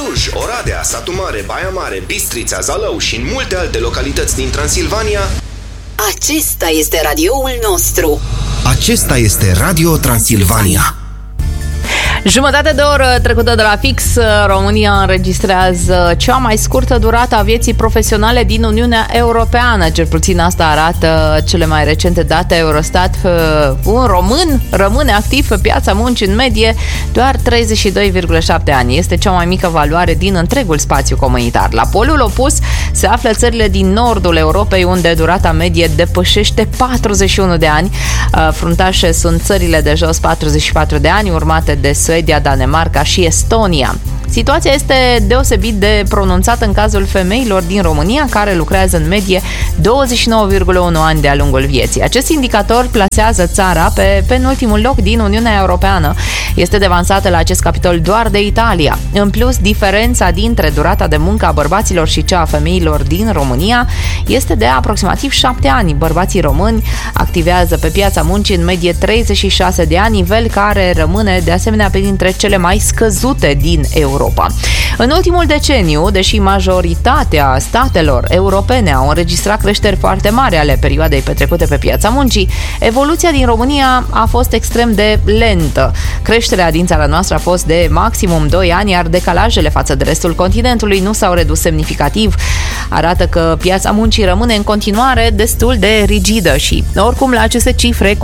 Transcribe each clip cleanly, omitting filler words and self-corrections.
Cluj, Oradea, Satu Mare, Baia Mare, Bistrița, Zalău și în multe alte localități din Transilvania. Acesta este radioul nostru. Acesta este Radio Transilvania. Jumătate de oră trecută de la fix, România înregistrează cea mai scurtă durată a vieții profesionale din Uniunea Europeană. Cel puțin asta arată cele mai recente date Eurostat. Un român rămâne activ pe piața muncii în medie doar 32,7 ani. Este cea mai mică valoare din întregul spațiu comunitar. La polul opus se află țările din nordul Europei, unde durata medie depășește 41 de ani. Fruntașe sunt țările de jos, 44 de ani, urmate de Suedia, Danemarca și Estonia. Situația este deosebit de pronunțată în cazul femeilor din România, care lucrează în medie 29,1 ani de-a lungul vieții. Acest indicator plasează țara pe penultimul loc din Uniunea Europeană. Este devansată la acest capitol doar de Italia. În plus, diferența dintre durata de muncă a bărbaților și cea a femeilor din România este de aproximativ 7 ani. Bărbații români activează pe piața muncii în medie 36 de ani, nivel care rămâne de asemenea printre cele mai scăzute din Europa. În ultimul deceniu, deși majoritatea statelor europene au înregistrat creșteri foarte mari ale perioadei petrecute pe piața muncii, evoluția din România a fost extrem de lentă. Creșterea din țara noastră a fost de maximum 2 ani, iar decalajele față de restul continentului nu s-au redus semnificativ. Arată că piața muncii rămâne în continuare destul de rigidă și, oricum, la aceste cifre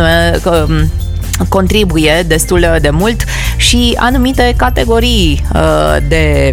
contribuie destul de mult și anumite categorii de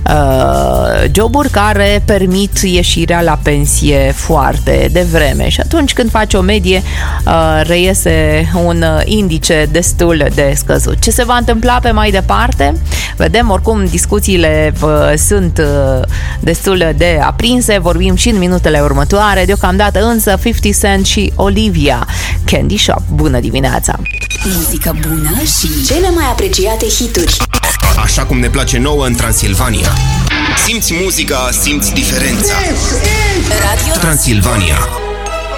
joburi care permit ieșirea la pensie foarte devreme. Și atunci când faci o medie, reiese un indice destul de scăzut. Ce se va întâmpla pe mai departe? Vedem, oricum, discuțiile sunt destul de aprinse, vorbim și în minutele următoare. Deocamdată însă 50 Cent și Olivia, Candy Shop. Bună dimineața! Muzică bună și cele mai apreciate hituri. Așa cum ne place nouă în Transilvania. Simți muzica, simți diferența. Radio Transilvania.